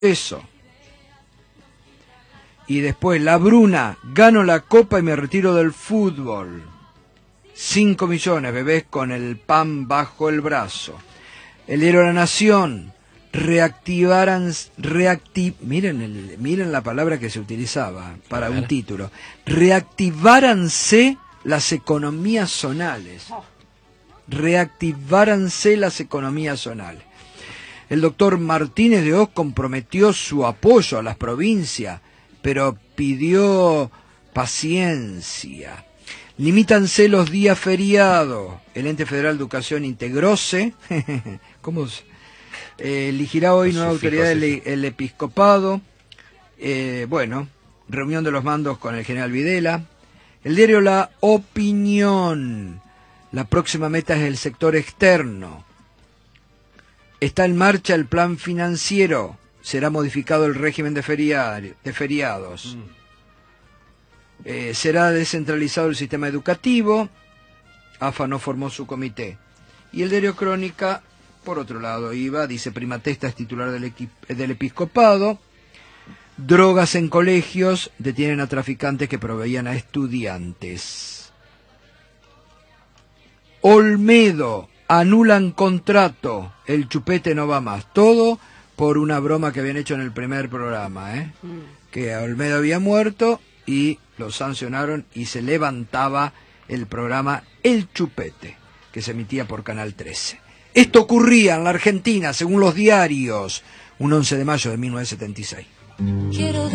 Eso. Y después La Bruna, gano la copa y me retiro del fútbol. 5 millones, bebés con el pan bajo el brazo. El héroe de la Nación, miren la palabra que se utilizaba para un título. Reactiváranse las economías zonales. Reactiváranse las economías zonales. El doctor Martínez de Oz comprometió su apoyo a las provincias, pero pidió paciencia. Limítanse los días feriados. El Ente Federal de Educación integróse. ¿Cómo se? Elegirá hoy nueva autoridad el episcopado. Reunión de los mandos con el general Videla. El diario La Opinión. La próxima meta es el sector externo. Está en marcha el plan financiero. Será modificado el régimen de feriados. Será descentralizado el sistema educativo. AFA no formó su comité. Y el diario Crónica, por otro lado, dice Primatesta es titular del episcopado. Drogas en colegios, detienen a traficantes que proveían a estudiantes. Olmedo, anulan contrato, el chupete no va más. Todo por una broma que habían hecho en el primer programa, que Olmedo había muerto y lo sancionaron y se levantaba el programa El Chupete, que se emitía por Canal 13. Esto ocurría en la Argentina, según los diarios, un 11 de mayo de 1976.